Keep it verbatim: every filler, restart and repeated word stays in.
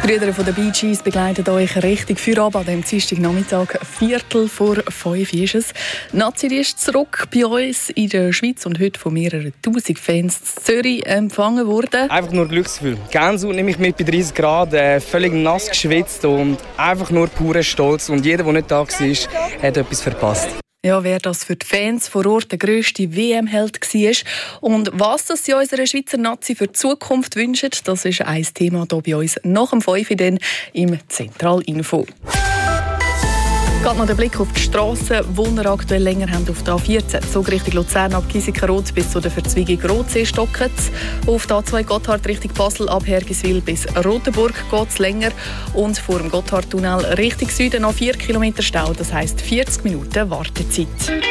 Die Brüder von den Bee Gees begleiten euch richtig für ab an dem Dienstagnachmittag. Viertel vor fünf ist es. Nazi ist zurück bei uns in der Schweiz und heute von mehreren tausend Fans in Zürich empfangen worden. Einfach nur Glücksgefühl. Gänsehaut nehme ich mit bei dreißig Grad, äh, völlig nass geschwitzt und einfach nur purer Stolz. Und jeder, der nicht da war, hat etwas verpasst. Ja, wer das für die Fans vor Ort der grösste W M-Held war und was das sie unserer Schweizer Nazi für die Zukunft wünschen, das ist ein Thema hier bei uns nach dem fünf Uhr im Zentralinfo. Geht noch der Blick auf die Strassen, die wir aktuell länger haben auf der A vierzehn. Zug Richtung Luzern ab Giesikenrot bis zu der Verzweigung Rotsee stocken. Auf der A zwei Gotthard Richtung Basel ab Hergiswil bis Rotenburg geht es länger. Und vor dem Gotthardtunnel Richtung Süden noch vier Kilometer Stau, das heisst vierzig Minuten Wartezeit.